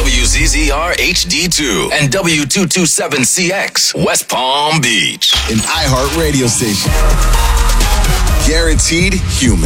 WZZR HD2 and W227CX, West Palm Beach. An iHeart radio station. Guaranteed human.